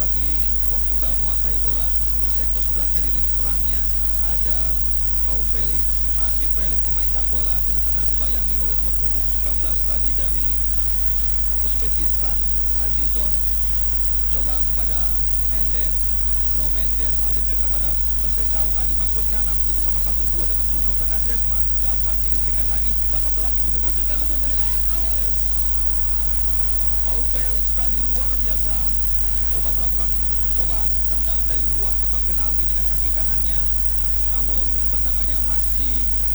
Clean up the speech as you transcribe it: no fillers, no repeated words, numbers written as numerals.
lagi Portugal menguasai bola di sektor sebelah kiri lini serangnya. Ada Raul Felix, masih Felix memainkan bola dengan tenang, dibayangi oleh nomor punggung 19 tadi dari Uzbekistan, Azizon. Coba kepada Mendes, Nuno Mendes, alihkan kepada Bercecau, tadi masuknya namun itu bersama 1-2 dengan Bruno Fernandes, masih dapat dihentikan lagi, dapat lagi ditebus, sudah terus. Raul Felix tadi luar biasa, mencoba melakukan percobaan tendangan dari luar kotak penalti dengan kaki kanannya, namun tendangannya masih